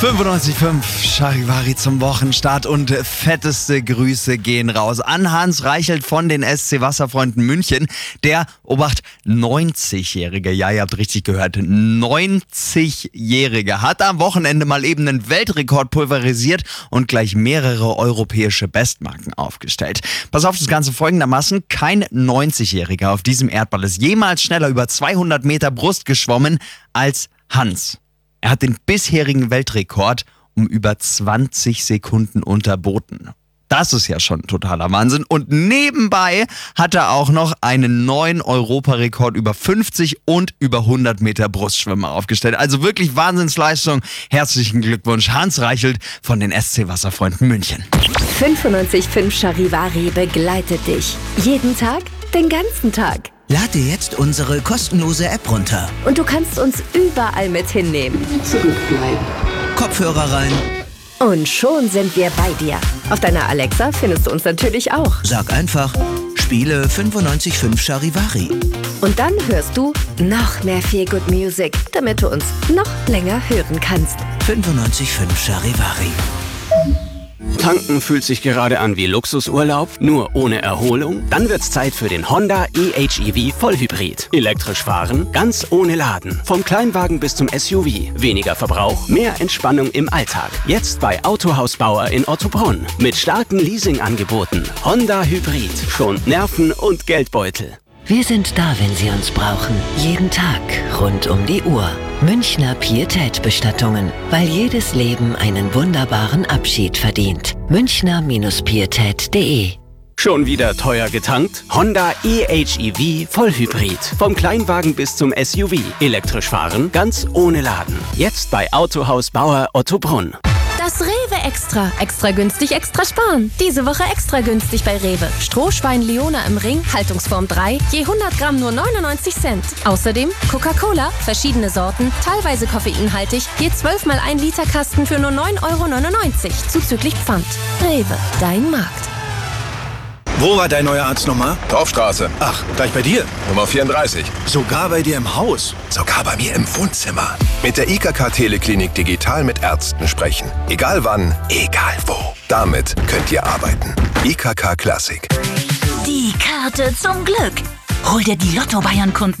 95.5 Charivari zum Wochenstart und fetteste Grüße gehen raus an Hans Reichelt von den SC Wasserfreunden München. Der, Obacht, 90-Jährige, ja, ihr habt richtig gehört, 90-Jährige hat am Wochenende mal eben einen Weltrekord pulverisiert und gleich mehrere europäische Bestmarken aufgestellt. Pass auf das Ganze folgendermaßen: Kein 90-Jähriger auf diesem Erdball ist jemals schneller über 200 Meter Brust geschwommen als Hans. Er hat den bisherigen Weltrekord um über 20 Sekunden unterboten. Das ist ja schon totaler Wahnsinn. Und nebenbei hat er auch noch einen neuen Europarekord über 50 und über 100 Meter Brustschwimmen aufgestellt. Also wirklich Wahnsinnsleistung. Herzlichen Glückwunsch, Hans Reichelt von den SC Wasserfreunden München. 95.5 Charivari begleitet dich. Jeden Tag, den ganzen Tag. Lad dir jetzt unsere kostenlose App runter. Und du kannst uns überall mit hinnehmen. Zurückbleiben. Kopfhörer rein. Und schon sind wir bei dir. Auf deiner Alexa findest du uns natürlich auch. Sag einfach, spiele 95.5 Charivari. Und dann hörst du noch mehr Feel Good Music, damit du uns noch länger hören kannst. 95.5 Charivari. Tanken fühlt sich gerade an wie Luxusurlaub, nur ohne Erholung? Dann wird's Zeit für den Honda e-HEV Vollhybrid. Elektrisch fahren, ganz ohne Laden. Vom Kleinwagen bis zum SUV. Weniger Verbrauch, mehr Entspannung im Alltag. Jetzt bei Autohaus Bauer in Ottobrunn. Mit starken Leasingangeboten. Honda Hybrid. Schont Nerven und Geldbeutel. Wir sind da, wenn Sie uns brauchen. Jeden Tag, rund um die Uhr. Münchner Pietät-Bestattungen, weil jedes Leben einen wunderbaren Abschied verdient. Münchner-pietät.de. Schon wieder teuer getankt? Honda e-HEV Vollhybrid. Vom Kleinwagen bis zum SUV. Elektrisch fahren, ganz ohne Laden. Jetzt bei Autohaus Bauer Ottobrunn. Das Rewe Extra. Extra günstig, extra sparen. Diese Woche extra günstig bei Rewe. Strohschwein Leona im Ring, Haltungsform 3, je 100 Gramm nur 99 Cent. Außerdem Coca-Cola, verschiedene Sorten, teilweise koffeinhaltig, je 12 mal 1 Liter Kasten für nur 9,99 €, zuzüglich Pfand. Rewe, dein Markt. Wo war dein neuer Arzt nochmal? Dorfstraße. Ach, gleich bei dir? Nummer 34. Sogar bei dir im Haus? Sogar bei mir im Wohnzimmer. Mit der IKK Teleklinik digital mit Ärzten sprechen. Egal wann, egal wo. Damit könnt ihr arbeiten. IKK Klassik. Die Karte zum Glück. Hol dir die Lotto-Bayern-Kunden